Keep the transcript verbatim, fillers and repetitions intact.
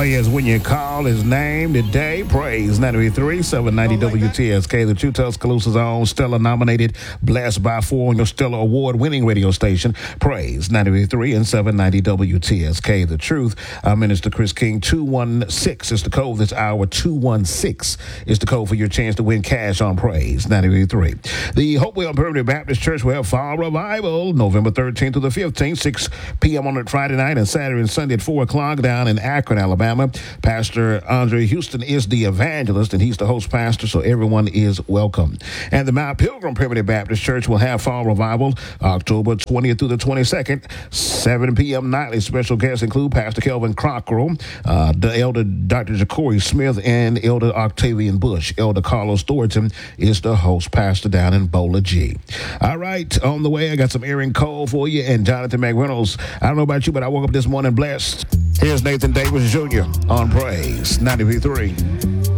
yes, when you call his name today, praise ninety-three, seven ninety W T S K, the True Tuscaloosa's own Stella nominated, blessed by four on your Stella award-winning radio station, praise ninety-three and seven ninety W T S K, the truth. Uh, Minister Chris King, two one six is the code this hour. two one six is the code for your chance to win cash on praise ninety-three. The Hopewell Primitive Baptist Church will have fall revival November thirteenth to the fifteenth, six p.m. on Friday night and Saturday and Sunday at four o'clock down in Akron, Alabama. Pastor Andre Houston is the evangelist, and he's the host pastor, so everyone is welcome. And the Mount Pilgrim Primitive Baptist Church will have fall revival October twentieth through the twenty-second, seven p.m. nightly. Special guests include Pastor Kelvin Crocker, uh, the Elder Doctor Ja'Cory Smith, and Elder Octavian Bush. Elder Carlos Thornton is the host pastor down in Bola G. All right, on the way, I got some Aaron Cole for you and Jonathan McReynolds. I don't know about you, but I woke up this morning blessed. Here's Nathan Davis Junior on Praise ninety-three.